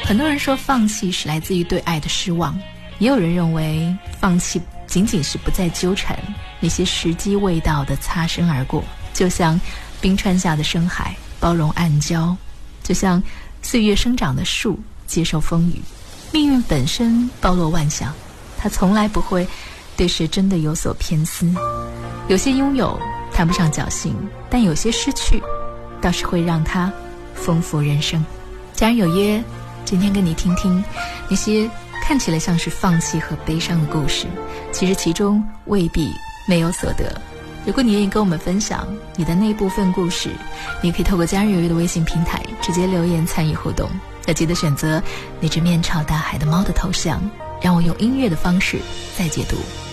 很多人说放弃是来自于对爱的失望，也有人认为放弃仅仅是不再纠缠那些时机未到的擦身而过，就像冰川下的深海包容暗礁，就像岁月生长的树接受风雨。命运本身包罗万象，它从来不会对谁真的有所偏私。有些拥有谈不上侥幸，但有些失去倒是会让它丰富人生。家人有约，今天跟你听听那些看起来像是放弃和悲伤的故事，其实其中未必没有所得。如果你愿意跟我们分享你的那部分故事，你可以透过家人有约的微信平台直接留言参与互动。要记得选择那只面朝大海的猫的头像，让我用音乐的方式再解读。